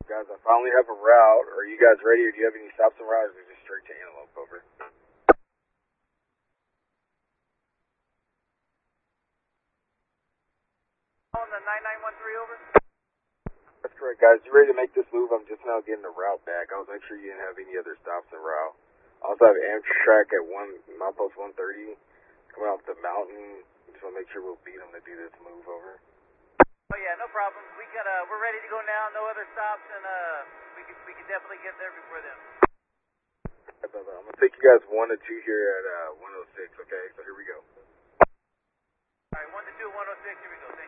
Guys, I finally have a route. Are you guys ready, or do you have any stops and routes, or just straight to Antelope? Over. On the 9913, over. That's correct, guys. You ready to make this move? I'm just now getting the route back. I was make sure you didn't have any other stops en route. I also have Amtrak at milepost 130 coming off the mountain. Just want to make sure we'll beat them to do this move. Over. Oh yeah, no problem. We're ready to go now. No other stops, and we can definitely get there before them. I'm gonna take you guys 1 to 2 here at 106. Okay, so here we go. All right, 1 to 2, 106. Here we go.